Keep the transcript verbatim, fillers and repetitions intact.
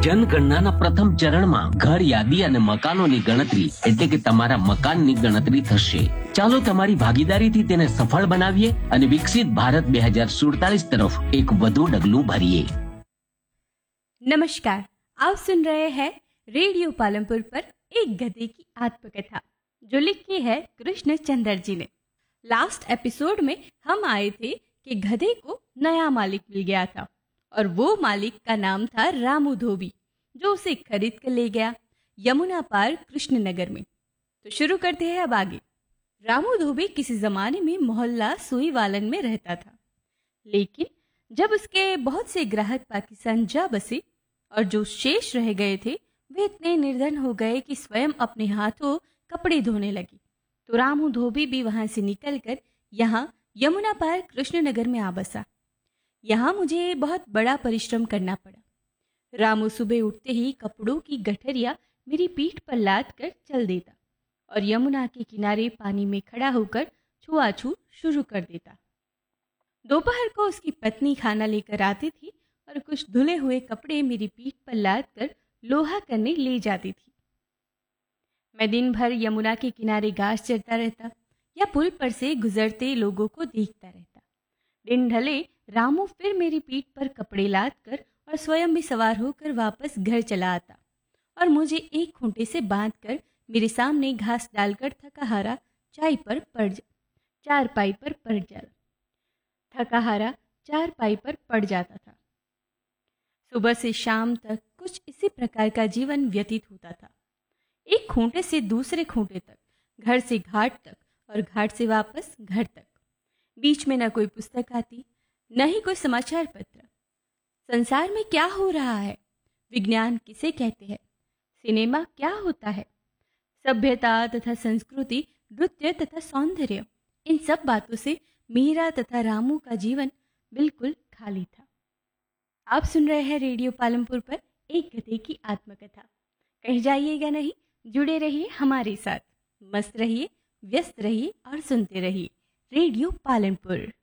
જનગણનાના પ્રથમ ચરણમાં ઘર યાદી અને મકાનોની ગણતરી એટલે કે તમારા મકાનની ગણતરી થશે. ચાલો તમારી ભાગીદારીથી તેને સફળ બનાવીએ અને વિકસિત ભારત બે હજાર સુડતાલીસ तरफ एक વધુ ડગલું ભરીએ. नमस्कार, आप सुन रहे हैं रेडियो पालमपुर पर एक गधे की आत्मकथा जो लिखी है कृष्ण चंद्र जी ने. लास्ट एपिसोड में हम आए थे कि गधे को नया मालिक मिल गया था और वो मालिक का नाम था रामू धोबी, जो उसे खरीद कर ले गया यमुना पार कृष्णनगर में. तो शुरू करते हैं अब आगे. रामू धोबी किसी जमाने में मोहल्ला सुईवालन में रहता था, लेकिन जब उसके बहुत से ग्राहक पाकिस्तान जा बसे और जो शेष रह गए थे वे इतने निर्धन हो गए कि स्वयं अपने हाथों कपड़े धोने लगे. तो रामू धोबी भी वहां से निकलकर यहाँ यमुना पार कृष्णनगर में आ बसा. यहाँ मुझे बहुत बड़ा परिश्रम करना पड़ा. रामू सुबह उठते ही कपड़ों की गठरिया मेरी पीठ पर लाद कर चल देता और यमुना के किनारे पानी में खड़ा होकर छुआछूत शुरू कर देता. दोपहर को उसकी पत्नी खाना लेकर आती थी और कुछ धुले हुए कपड़े मेरी पीठ पर लाद कर लोहा करने ले जाती थी. मैं दिन भर यमुना के किनारे घास चरता रहता या पुल पर से गुजरते लोगों को देखता रहता. दिन ढले रामू फिर मेरी पीठ पर कपड़े लाद कर और स्वयं भी सवार होकर वापस घर चला आता और मुझे एक खूंटे से बांधकर मेरे सामने घास डालकर थकाहारा चाय पर पड़ जा चारपाई पर पड़ जा थकाहारा चारपाई पर पड़ जाता था. सुबह से शाम तक कुछ इसी प्रकार का जीवन व्यतीत होता था. एक खूंटे से दूसरे खूंटे तक, घर से घाट तक और घाट से वापस घर तक. बीच में न कोई पुस्तक आती, न ही कोई समाचार पत्र. संसार में क्या हो रहा है, विज्ञान किसे कहते हैं, सिनेमा क्या होता है, सभ्यता तथा संस्कृति, नृत्य तथा सौंदर्य, इन सब बातों से मीरा तथा रामू का जीवन बिल्कुल खाली था. आप सुन रहे हैं रेडियो पालमपुर पर एक गधे की आत्मकथा. कहीं जाइएगा नहीं, जुड़े रहिए हमारे साथ. मस्त रहिए, व्यस्त रहिए और सुनते रहिए रेडियो पालमपुर.